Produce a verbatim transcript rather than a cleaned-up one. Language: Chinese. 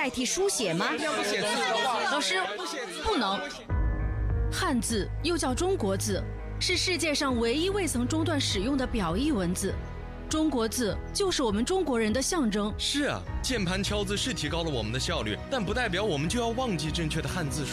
代替书写吗？ 不写字的话， 老师，不能。汉字又叫中国字，是世界上唯一未曾中断使用的表意文字。中国字就是我们中国人的象征。 是啊，键盘敲字是提高了我们的效率，但不代表我们就要忘记正确的汉字